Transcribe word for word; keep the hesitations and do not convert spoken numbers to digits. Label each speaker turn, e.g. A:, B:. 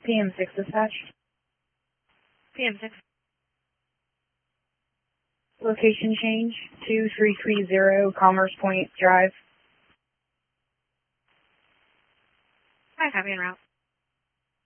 A: P M six dispatch.
B: P M six.
A: Location change, two three three zero Commerce Point Drive.
B: Hi, copy en route.